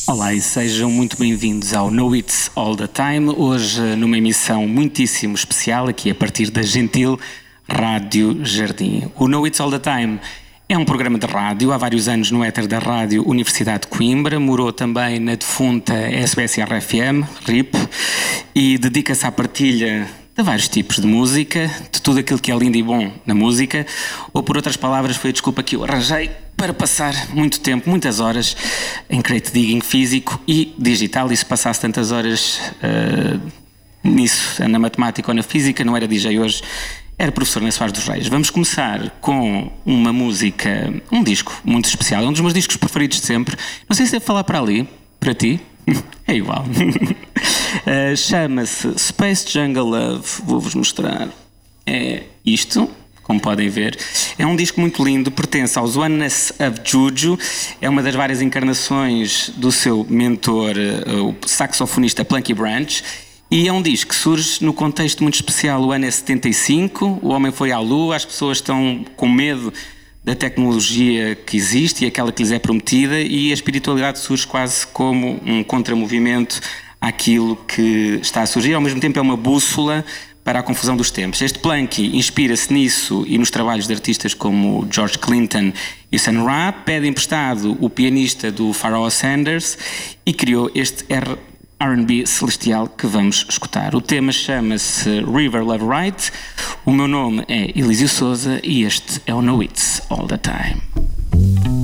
Olá e sejam muito bem-vindos ao Know It All The Time, hoje numa emissão muitíssimo especial aqui a partir da gentil Rádio Jardim. O Know It All The Time é um programa de rádio, há vários anos no éter da Rádio Universidade de Coimbra, morou também na defunta SBSR-FM, RIP, e dedica-se à partilha de vários tipos de música, de tudo aquilo que é lindo e bom na música, ou por outras palavras foi a desculpa que eu arranjei para passar muito tempo, muitas horas em crate digging físico e digital, e se passasse tantas horas nisso, na matemática ou na física, não era DJ hoje, era professor na Soares dos Reis. Vamos começar com uma música, um disco muito especial, é um dos meus discos preferidos de sempre, não sei se devo falar para ali, para ti, é igual. Chama-se Space Jungle Love, vou-vos mostrar, é isto. Como podem ver, é um disco muito lindo, pertence aos Oneness of Juju, é uma das várias encarnações do seu mentor, o saxofonista Plunky Branch, e é um disco que surge no contexto muito especial. O ano é 75, o homem foi à Lua, as pessoas estão com medo da tecnologia que existe e aquela que lhes é prometida, e a espiritualidade surge quase como um contramovimento àquilo que está a surgir, ao mesmo tempo é uma bússola para a confusão dos tempos. Este Plunky inspira-se nisso e nos trabalhos de artistas como George Clinton e Sun Ra, pede emprestado o pianista do Pharoah Sanders e criou este R&B celestial que vamos escutar. O tema chama-se River Love Right, o meu nome é Elísio Souza e este é o Know It All The Time.